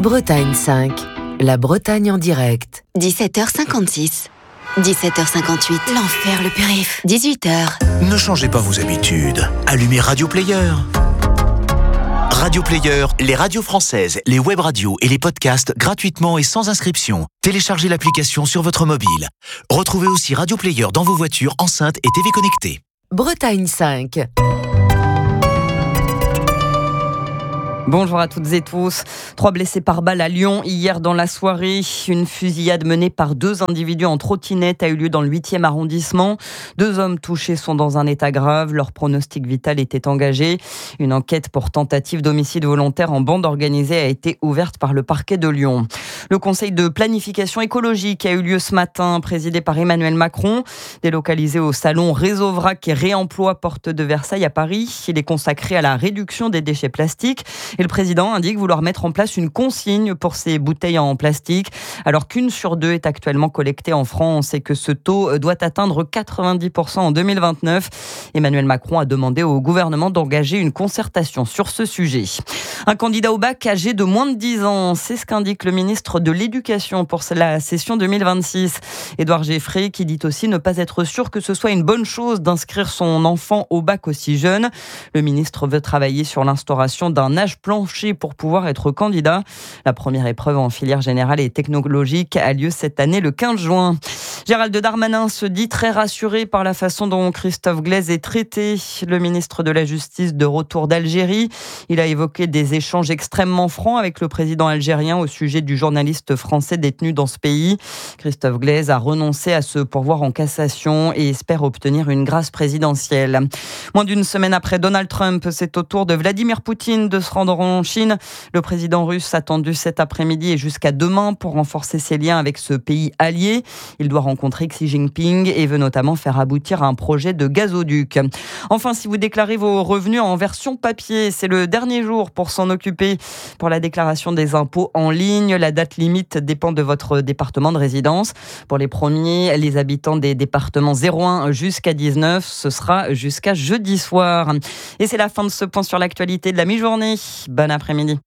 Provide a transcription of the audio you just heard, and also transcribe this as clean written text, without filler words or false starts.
Bretagne 5, la Bretagne en direct. 17h56. 17h58, l'enfer le périph'. 18h. Ne changez pas vos habitudes. Allumez Radio Player. Radio Player, les radios françaises, les web radios et les podcasts gratuitement et sans inscription. Téléchargez l'application sur votre mobile. Retrouvez aussi Radio Player dans vos voitures, enceintes et TV connectées. Bretagne 5. Bonjour à toutes et tous. 3 blessés par balle à Lyon hier dans la soirée. Une fusillade menée par 2 individus en trottinette a eu lieu dans le 8e arrondissement. 2 hommes touchés sont dans un état grave. Leur pronostic vital était engagé. Une enquête pour tentative d'homicide volontaire en bande organisée a été ouverte par le parquet de Lyon. Le conseil de planification écologique a eu lieu ce matin, présidé par Emmanuel Macron. Délocalisé au salon Réseau Vrac et Réemploi Porte de Versailles à Paris. Il est consacré à la réduction des déchets plastiques. Et le président indique vouloir mettre en place une consigne pour ces bouteilles en plastique, alors qu'1 sur 2 est actuellement collectée en France et que ce taux doit atteindre 90% en 2029. Emmanuel Macron a demandé au gouvernement d'engager une concertation sur ce sujet. Un candidat au bac âgé de moins de 10 ans, c'est ce qu'indique le ministre de l'Éducation pour la session 2026. Édouard Geffray qui dit aussi ne pas être sûr que ce soit une bonne chose d'inscrire son enfant au bac aussi jeune. Le ministre veut travailler sur l'instauration d'un âge plancher pour pouvoir être candidat. La première épreuve en filière générale et technologique a lieu cette année le 15 juin. Gérald Darmanin se dit très rassuré par la façon dont Christophe Glaise est traité. Le ministre de la Justice de retour d'Algérie. Il a évoqué des échanges extrêmement francs avec le président algérien au sujet du journaliste français détenu dans ce pays. Christophe Glaise a renoncé à se pourvoir en cassation et espère obtenir une grâce présidentielle. Moins d'une semaine après Donald Trump, c'est au tour de Vladimir Poutine de se rendre en Chine. Le président russe attendu cet après-midi et jusqu'à demain pour renforcer ses liens avec ce pays allié. Il doit rencontrer Xi Jinping et veut notamment faire aboutir un projet de gazoduc. Enfin, si vous déclarez vos revenus en version papier, c'est le dernier jour pour s'en occuper. Pour la déclaration des impôts en ligne, la date limite dépend de votre département de résidence. Pour les premiers, les habitants des départements 01 jusqu'à 19, ce sera jusqu'à jeudi soir. Et c'est la fin de ce point sur l'actualité de la mi-journée. Bon après-midi.